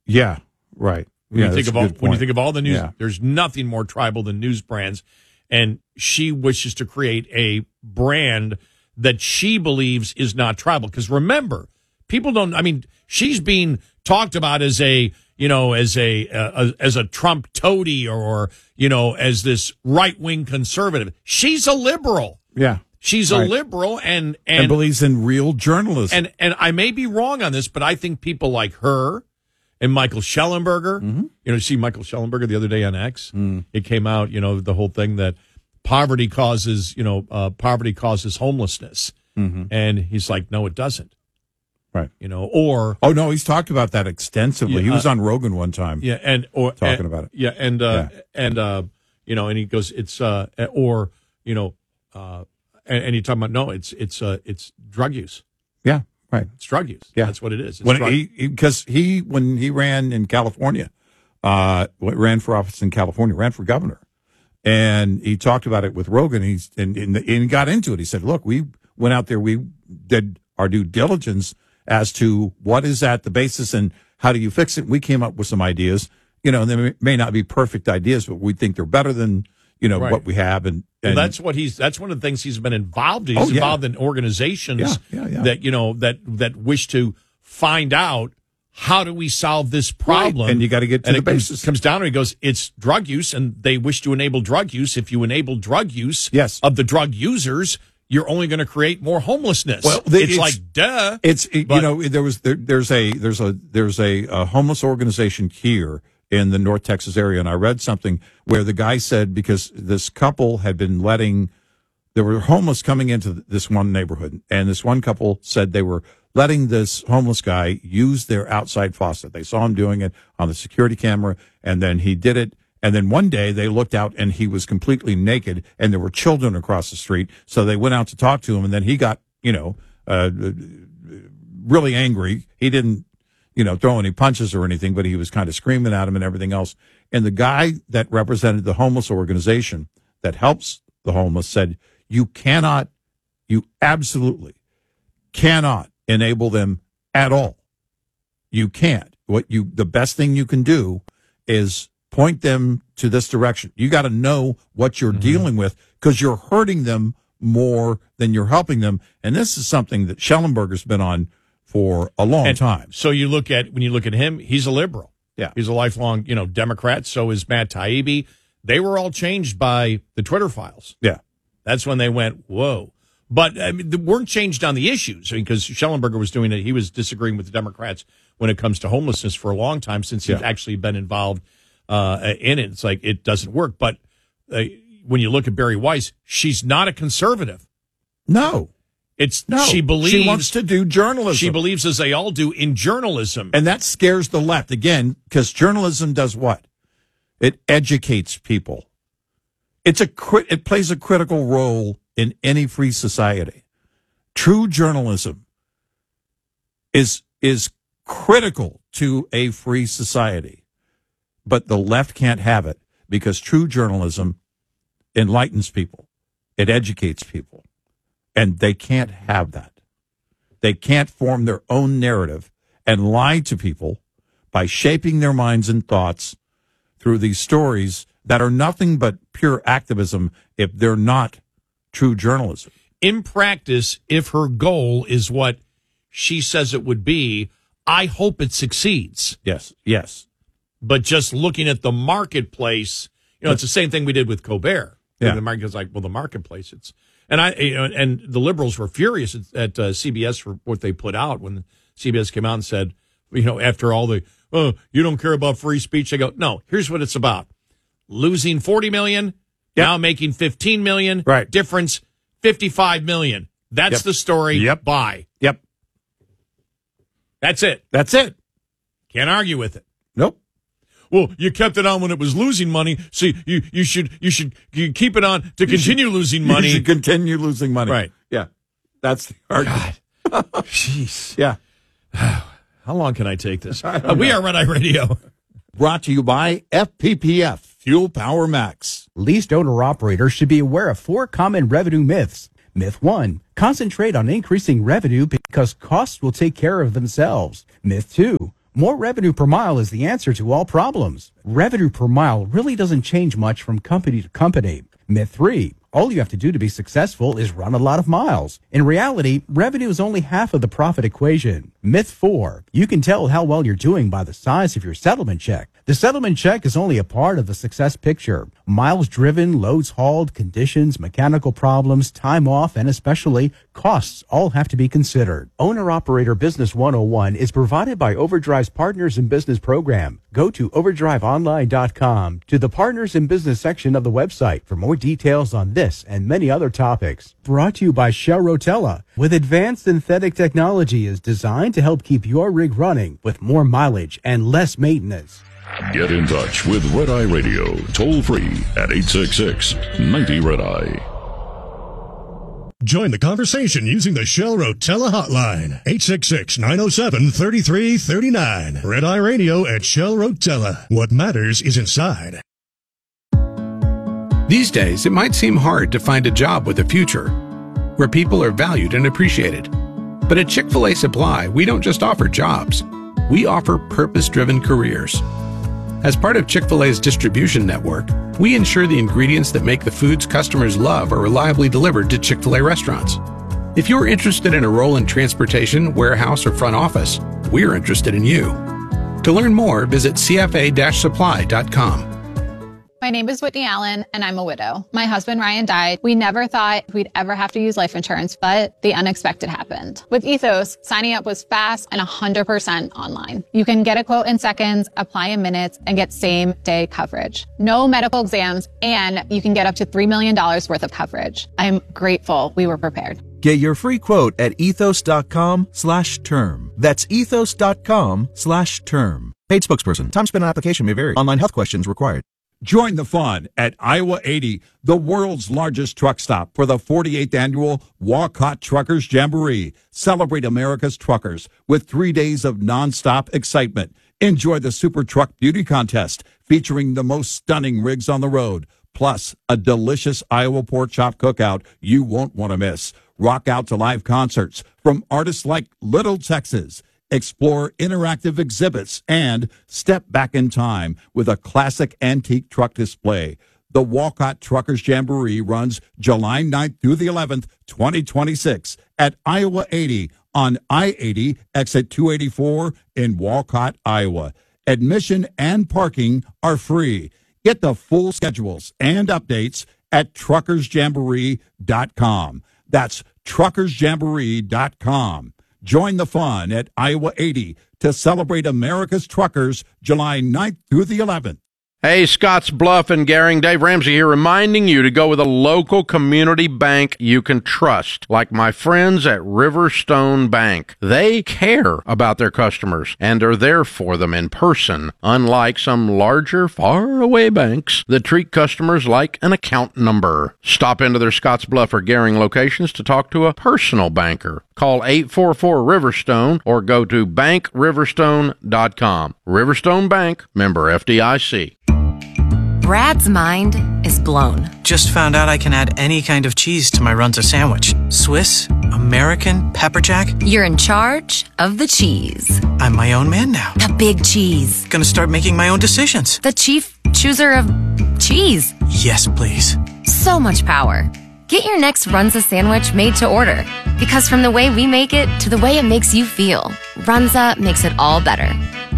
Yeah, right. When Yeah, you think of all the news, Yeah. there's nothing more tribal than news brands, and she wishes to create a brand that she believes is not tribal. Because remember, people don't. I mean, she's being talked about as a as a Trump toady or as this right wing conservative. She's a liberal. Yeah. She's a liberal and believes in real journalism. And I may be wrong on this, but I think people like her and Michael Schellenberger, you see Michael Schellenberger the other day on X, it came out, the whole thing that poverty causes homelessness. And he's like, no, it doesn't. Right. Or. Oh, no, he's talked about that extensively. He was on Rogan one time. Yeah. Talking about it. Yeah. And he goes, it's, and you're talking about, no, it's drug use. Yeah. Right. It's drug use. Yeah. That's what it is. Because when he ran in California, ran for office in California, ran for governor, and he talked about it with Rogan. And he got into it. He said, look, we went out there, we did our due diligence as to what is at the basis and how do you fix it. We came up with some ideas, and they may not be perfect ideas, but we think they're better than, right. what we have. And that's one of the things he's been involved in. He's involved in organizations that wish to find out how do we solve this problem. Right. And you got to get to the basis. It comes down to he goes, it's drug use, and they wish to enable drug use. If you enable drug use of the drug users, you're only going to create more homelessness. Well, it's like duh. There's a homeless organization here in the North Texas area, and I read something where the guy said because this couple had been there were homeless coming into this one neighborhood, and this one couple said they were letting this homeless guy use their outside faucet. They saw him doing it on the security camera, and then he did it. And then one day they looked out and he was completely naked and there were children across the street. So they went out to talk to him, and then he got, really angry. He didn't, throw any punches or anything, but he was kind of screaming at him and everything else. And the guy that represented the homeless organization that helps the homeless said, you absolutely cannot enable them at all. You can't. The best thing you can do is point them to this direction. You got to know what you're dealing with because you're hurting them more than you're helping them. And this is something that Schellenberger's been on for a long time. So when you look at him, he's a liberal. Yeah. He's a lifelong, Democrat. So is Matt Taibbi. They were all changed by the Twitter files. Yeah. That's when they went, whoa. But they weren't changed on the issues because Schellenberger was doing it. He was disagreeing with the Democrats when it comes to homelessness for a long time since he's actually been involved in it. It's like it doesn't work. But when you look at Bari Weiss, she's not a conservative. No. She believes she wants to do journalism. She believes, as they all do, in journalism. And that scares the left again, because journalism does what? It educates people. It plays a critical role in any free society. True journalism is critical to a free society. But the left can't have it because true journalism enlightens people. It educates people. And they can't have that. They can't form their own narrative and lie to people by shaping their minds and thoughts through these stories that are nothing but pure activism if they're not true journalism. In practice, if her goal is what she says it would be, I hope it succeeds. Yes. But just looking at the marketplace, it's the same thing we did with Colbert. Yeah. The market's like, well, the marketplace, and the liberals were furious at CBS for what they put out when CBS came out and said, after all the, you don't care about free speech. They go, no, here's what it's about. Losing 40 million, now making 15 million. Right. Difference, 55 million. That's the story. Yep. Bye. Yep. That's it. Can't argue with it. Nope. Well, you kept it on when it was losing money, so you should keep it on to continue losing money. You should continue losing money. Right. Yeah. That's the argument. Jeez. Yeah. How long can I take this? We are Red Eye Radio. Brought to you by FPPF, Fuel Power Max. Leased owner-operators should be aware of 4 common revenue myths. Myth 1, concentrate on increasing revenue because costs will take care of themselves. Myth 2, More revenue per mile is the answer to all problems. Revenue per mile really doesn't change much from company to company. Myth 3. All you have to do to be successful is run a lot of miles. In reality, revenue is only half of the profit equation. Myth 4. You can tell how well you're doing by the size of your settlement check. The settlement check is only a part of the success picture. Miles driven, loads hauled, conditions, mechanical problems, time off, and especially costs all have to be considered. Owner-Operator Business 101 is provided by Overdrive's Partners in Business program. Go to overdriveonline.com to the Partners in Business section of the website for more details on this and many other topics. Brought to you by Shell Rotella, with advanced synthetic technology is designed to help keep your rig running with more mileage and less maintenance. Get in touch with Red Eye Radio, toll free at 866-90-RED-EYE. Join the conversation using the Shell Rotella hotline, 866-907-3339. Red Eye Radio at Shell Rotella. What matters is inside. These days, it might seem hard to find a job with a future, where people are valued and appreciated. But at Chick-fil-A Supply, we don't just offer jobs. We offer purpose-driven careers. As part of Chick-fil-A's distribution network, we ensure the ingredients that make the foods customers love are reliably delivered to Chick-fil-A restaurants. If you're interested in a role in transportation, warehouse, or front office, we're interested in you. To learn more, visit cfa-supply.com. My name is Whitney Allen, and I'm a widow. My husband, Ryan, died. We never thought we'd ever have to use life insurance, but the unexpected happened. With Ethos, signing up was fast and 100% online. You can get a quote in seconds, apply in minutes, and get same-day coverage. No medical exams, and you can get up to $3 million worth of coverage. I'm grateful we were prepared. Get your free quote at ethos.com/term. That's ethos.com/term. Paid spokesperson. Time spent on application may vary. Online health questions required. Join the fun at Iowa 80, the world's largest truck stop, for the 48th annual Walcott Truckers Jamboree. Celebrate America's truckers with 3 days of nonstop excitement. Enjoy the Super Truck Beauty Contest featuring the most stunning rigs on the road, plus a delicious Iowa pork chop cookout you won't want to miss. Rock out to live concerts from artists like Little Texas. Explore interactive exhibits and step back in time with a classic antique truck display. The Walcott Truckers Jamboree runs July 9th through the 11th, 2026 at Iowa 80 on I-80 exit 284 in Walcott, Iowa. Admission and parking are free. Get the full schedules and updates at truckersjamboree.com. That's truckersjamboree.com. Join the fun at Iowa 80 to celebrate America's truckers July 9th through the 11th. Hey, Scotts Bluff and Gering, Dave Ramsey here, reminding you to go with a local community bank you can trust, like my friends at Riverstone Bank. They care about their customers and are there for them in person, unlike some larger, faraway banks that treat customers like an account number. Stop into their Scotts Bluff or Gering locations to talk to a personal banker. Call 844-RIVERSTONE or go to bankriverstone.com. Riverstone Bank, member FDIC. Brad's mind is blown. Just found out I can add any kind of cheese to my Runza sandwich. Swiss, American, pepper jack. You're in charge of the cheese. I'm my own man now. The big cheese. Gonna start making my own decisions. The chief chooser of cheese. Yes, please. So much power. Get your next Runza sandwich made to order. Because from the way we make it to the way it makes you feel, Runza makes it all better.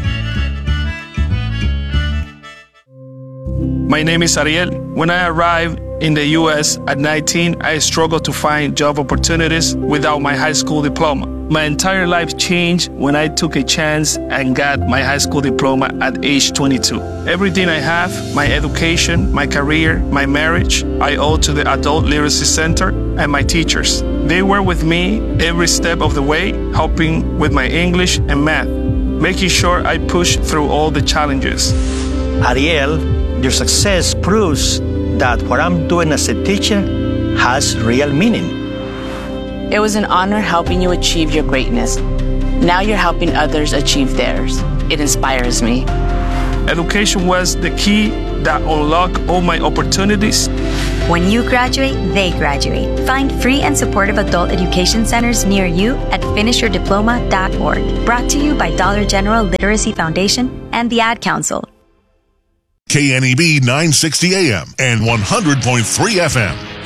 My name is Ariel. When I arrived in the U.S. at 19, I struggled to find job opportunities without my high school diploma. My entire life changed when I took a chance and got my high school diploma at age 22. Everything I have, my education, my career, my marriage, I owe to the Adult Literacy Center and my teachers. They were with me every step of the way, helping with my English and math, making sure I pushed through all the challenges. Ariel, your success proves that what I'm doing as a teacher has real meaning. It was an honor helping you achieve your greatness. Now you're helping others achieve theirs. It inspires me. Education was the key that unlocked all my opportunities When you graduate, they graduate. Find free and supportive adult education centers near you at finishyourdiploma.org. Brought to you by Dollar General Literacy Foundation and the Ad Council. KNEB 960 AM and 100.3 FM.